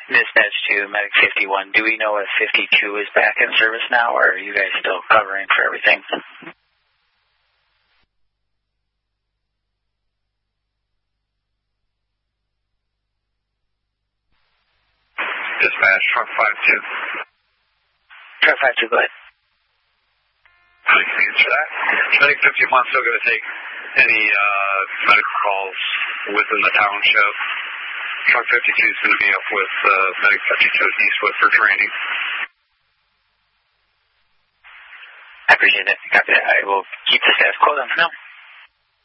Dispatch to Medic 51. Do we know if 52 is back in service now, or are you guys still covering for everything? Dispatch, truck 52. Truck 52, go ahead. I can answer that. Medic 51 still going to take any medical calls within the township. Truck 52 is going to be up with Medic 52 at Eastwood for training. I appreciate it. Copy that. I will keep the status quo then for now.